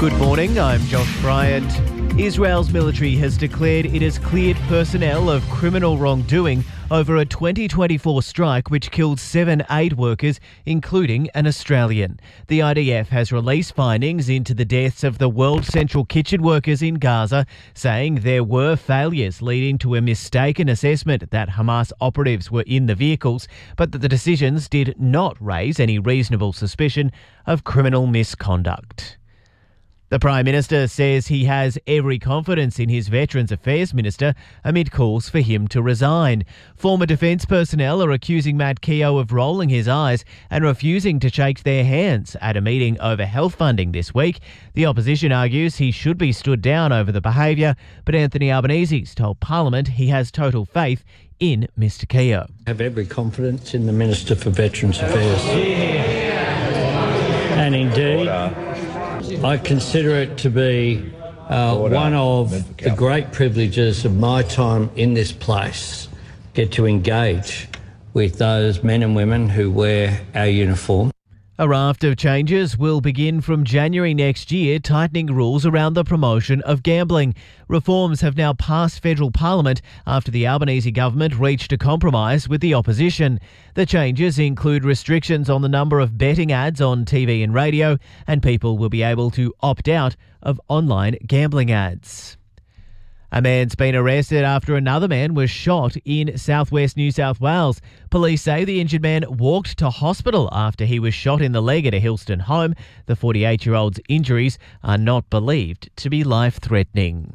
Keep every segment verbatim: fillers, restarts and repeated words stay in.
Good morning, I'm Josh Bryant. Israel's military has declared it has cleared personnel of criminal wrongdoing over a twenty twenty-four strike which killed seven aid workers, including an Australian. The I D F has released findings into the deaths of the World Central Kitchen workers in Gaza, saying there were failures leading to a mistaken assessment that Hamas operatives were in the vehicles, but that the decisions did not raise any reasonable suspicion of criminal misconduct. The Prime Minister says he has every confidence in his Veterans Affairs Minister amid calls for him to resign. Former defence personnel are accusing Matt Keogh of rolling his eyes and refusing to shake their hands at a meeting over health funding this week. The opposition argues he should be stood down over the behaviour, but Anthony Albanese's told Parliament he has total faith in Mr Keogh. I have every confidence in the Minister for Veterans Affairs. And indeed, I consider it to be uh, one of the great privileges of my time in this place, get to engage with those men and women who wear our uniform. A raft of changes will begin from January next year, tightening rules around the promotion of gambling. Reforms have now passed federal parliament after the Albanese government reached a compromise with the opposition. The changes include restrictions on the number of betting ads on T V and radio, and people will be able to opt out of online gambling ads. A man's been arrested after another man was shot in southwest New South Wales. Police say the injured man walked to hospital after he was shot in the leg at a Hillston home. The forty-eight-year-old's injuries are not believed to be life-threatening.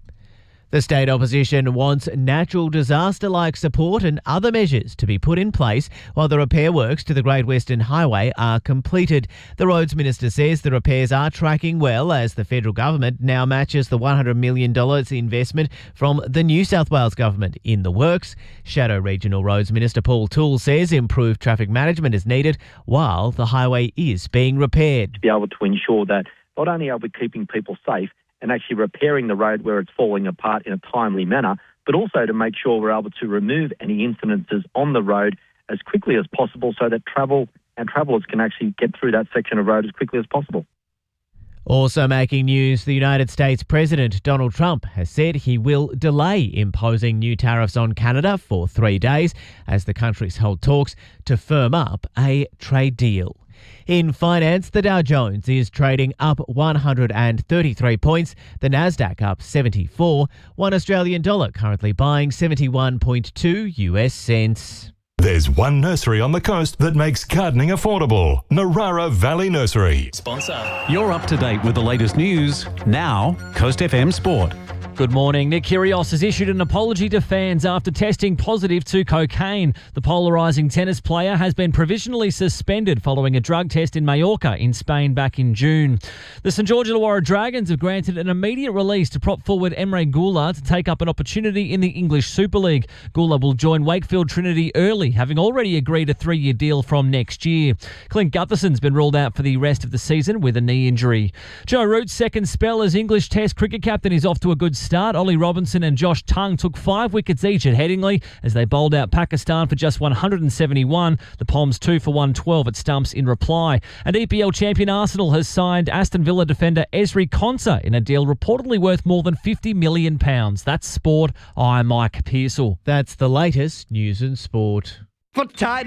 The state opposition wants natural disaster-like support and other measures to be put in place while the repair works to the Great Western Highway are completed. The Roads Minister says the repairs are tracking well as the federal government now matches the one hundred million dollars investment from the New South Wales government in the works. Shadow Regional Roads Minister Paul Toole says improved traffic management is needed while the highway is being repaired. To be able to ensure that not only are we keeping people safe and actually repairing the road where it's falling apart in a timely manner, but also to make sure we're able to remove any incidences on the road as quickly as possible so that travel and travellers can actually get through that section of road as quickly as possible. Also making news, the United States President Donald Trump has said he will delay imposing new tariffs on Canada for three days as the countries hold talks to firm up a trade deal. In finance, the Dow Jones is trading up one hundred thirty-three points, the Nasdaq up seventy-four, one Australian dollar currently buying seventy-one point two U S cents. There's one nursery on the coast that makes gardening affordable. Narara Valley Nursery. Sponsor. You're up to date with the latest news. Now, Coast F M Sport. Good morning. Nick Kyrgios has issued an apology to fans after testing positive to cocaine. The polarising tennis player has been provisionally suspended following a drug test in Mallorca in Spain back in June. The St George Illawarra Dragons have granted an immediate release to prop forward Emre Gula to take up an opportunity in the English Super League. Gula will join Wakefield Trinity early, having already agreed a three-year deal from next year. Clint Gutherson's been ruled out for the rest of the season with a knee injury. Joe Root's second spell as English Test cricket captain is off to a good start. Ollie Robinson and Josh Tongue took five wickets each at Headingley as they bowled out Pakistan for just one hundred seventy-one. The Poms two for one twelve at stumps in reply. And E P L champion Arsenal has signed Aston Villa defender Ezri Konsa in a deal reportedly worth more than fifty million pounds. That's sport. I'm Mike Pearsall. That's the latest news and sport. For Tide